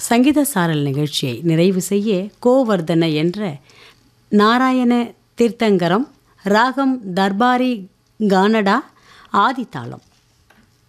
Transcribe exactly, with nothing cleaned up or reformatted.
சங்கீத சாரல் நிகழ்ச்சியை நிறைவு செய்ய கோவர்தன என்ற நாராயண தீர்த்தங்கரம் ராகம் தர்பாரி கானடா ஆதித்தாளம்.